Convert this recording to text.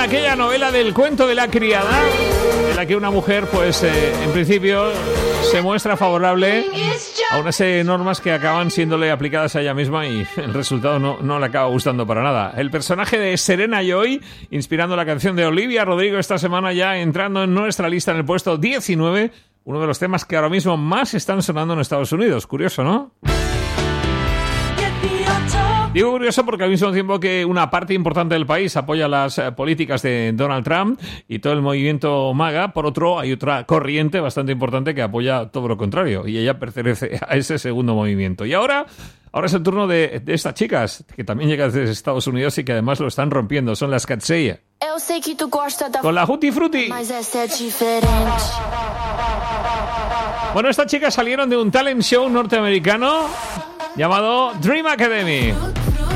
aquella novela del cuento de la criada, en la que una mujer, pues, en principio se muestra favorable a una serie de normas que acaban siéndole aplicadas a ella misma y el resultado no le acaba gustando para nada. El personaje de Serena Joy, inspirando la canción de Olivia Rodrigo esta semana, ya entrando en nuestra lista en el puesto 19, uno de los temas que ahora mismo más están sonando en Estados Unidos. Curioso, ¿no? Digo curioso porque al mismo tiempo que una parte importante del país apoya las políticas de Donald Trump y todo el movimiento MAGA, por otro hay otra corriente bastante importante que apoya todo lo contrario y ella pertenece a ese segundo movimiento. Y ahora es el turno de estas chicas que también llegan desde Estados Unidos y que además lo están rompiendo. Son las Katseye. Con la Huti Frutti. Bueno, estas chicas salieron de un talent show norteamericano llamado Dream Academy.